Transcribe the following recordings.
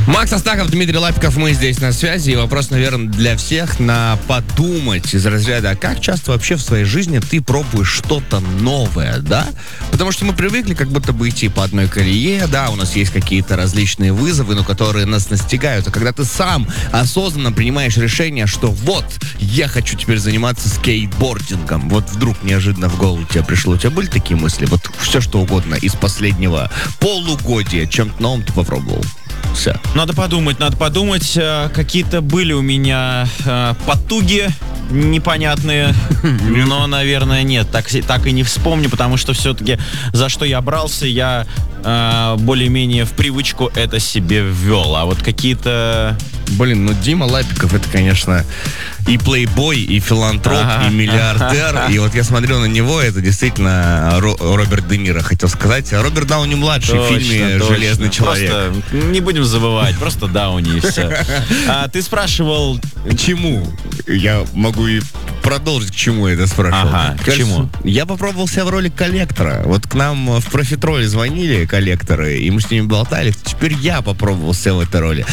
Макс Астахов, Дмитрий Лапиков, мы здесь на связи. И вопрос, наверное, для всех на подумать из разряда, а как часто вообще в своей жизни ты пробуешь что-то новое, да? Потому что мы привыкли как будто бы идти по одной колее, да, у нас есть какие-то различные вызовы, но которые нас настигают. А когда ты сам осознанно принимаешь решение, что вот, я хочу теперь заниматься скейтбордингом, вот вдруг неожиданно в голову тебе пришло, у тебя были такие мысли? Вот все что угодно из последнего полугодия, чем-то новым ты попробовал? Все. Надо подумать. Какие-то были у меня потуги непонятные, но, наверное, нет. Так и не вспомню, потому что все-таки за что я брался, я более-менее в привычку это себе ввел. А вот какие-то... Блин, ну Дима Лапиков, это, конечно, и плейбой, и филантроп, и миллиардер. И вот я смотрю на него, это действительно Роберт Де Ниро, хотел сказать. Роберт Дауни-младший в фильме «Железный человек». Просто не будем забывать, просто Дауни и все. Ты спрашивал... К чему? Я могу и продолжить, к чему я это спрашивал. К чему? Я попробовал себя в роли коллектора. Вот к нам в профитроле звонили коллекторы, и мы с ними болтали. Теперь я попробовал себя в этой роли.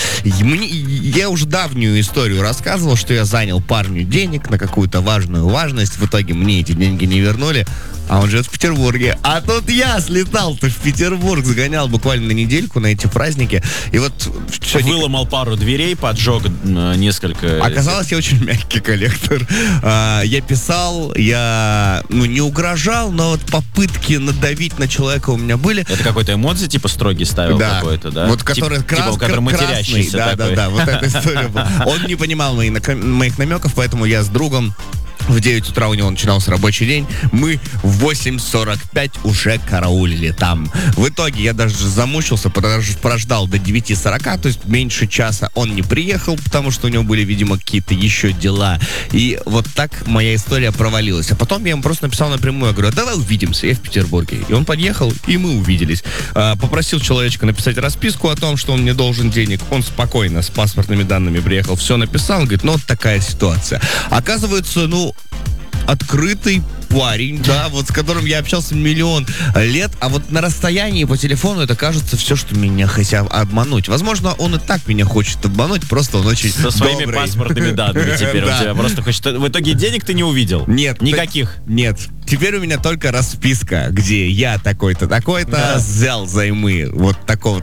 Я уже давнюю историю рассказывал, что я занял парню денег на какую-то важную важность. В итоге мне эти деньги не вернули. А он живет в Петербурге. А тут я слетал-то в Петербург, сгонял буквально на недельку на эти праздники. И вот... Выломал пару дверей, поджег несколько... Оказалось, я очень мягкий коллектор. Я писал, я не угрожал, но вот попытки надавить на человека у меня были. Это какой-то эмодзи типа строгий ставил какой-то, да? Вот который который матерящийся такой. Да, вот эта история была. Он не понимал моих намеков, поэтому я с другом в 9 утра у него начинался рабочий день. Мы в 8:45 уже караулили там. В итоге я даже замучился, прождал до 9:40, то есть меньше часа он не приехал, потому что у него были, видимо, какие-то еще дела. И вот так моя история провалилась. А потом я ему просто написал напрямую, я говорю, давай увидимся, я в Петербурге. И он подъехал, и мы увиделись. Попросил человечка написать расписку о том, что он мне должен денег. Он спокойно с паспортными данными приехал, все написал, он говорит, вот такая ситуация. Оказывается, открытый парень, да, вот с которым я общался миллион лет, а вот на расстоянии по телефону это кажется все, что меня хотят обмануть. Возможно, он и так меня хочет обмануть, просто он очень со своими добрый. Паспортными данными теперь он тебя просто хочет... В итоге денег ты не увидел? Нет. Никаких? Нет. Теперь у меня только расписка, где я такой-то, такой-то взял займы вот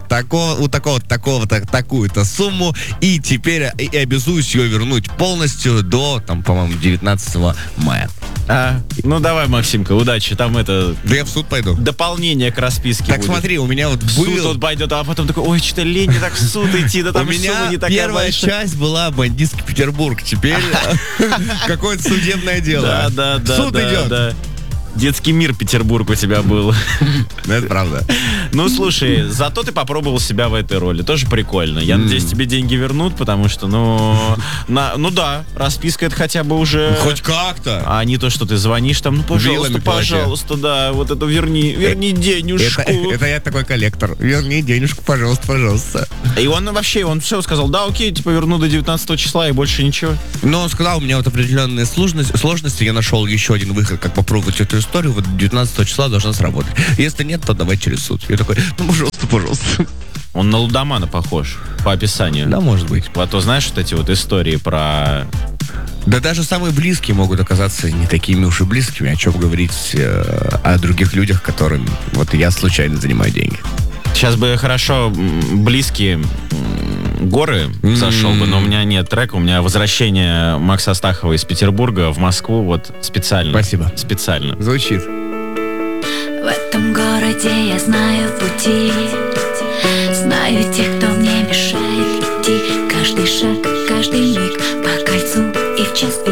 у такого-то, такую-то сумму, и теперь и обязуюсь ее вернуть полностью до, по-моему, 19 мая. Давай, Максимка, удачи. Там это... Да я в суд пойду. Дополнение к расписке Так будет. Смотри, у меня вот суд он пойдет, а потом такой, ой, что-то лень так в суд идти, да там у меня не такая первая большая. часть была «Бандитский Петербург», теперь какое-то судебное дело. Да. Суд идет. Детский мир Петербург у тебя был. Это правда. Слушай, зато ты попробовал себя в этой роли. Тоже прикольно. Я надеюсь, тебе деньги вернут, потому что, да, расписка это хотя бы уже... Хоть как-то. А не то, что ты звонишь там, пожалуйста, да, вот это верни денежку. Это я такой коллектор. Верни денежку, пожалуйста. И он все сказал, да, окей, верну до 19 числа и больше ничего. Но он сказал, у меня вот определенные сложности, я нашел еще один выход, как попробовать эту историю, вот 19 числа должна сработать. Если нет, то давай через суд. Я такой, пожалуйста. Он на лудомана похож, по описанию. Да, может быть. А то знаешь вот эти вот истории про... Да даже самые близкие могут оказаться не такими уж и близкими, о чем говорить о других людях, которым вот я случайно занимаю деньги. Сейчас бы хорошо близкие горы зашел бы, но у меня нет трека, у меня возвращение Макса Астахова из Петербурга в Москву вот специально. Спасибо. Специально. Звучит. В этом городе я знаю пути, знаю тех,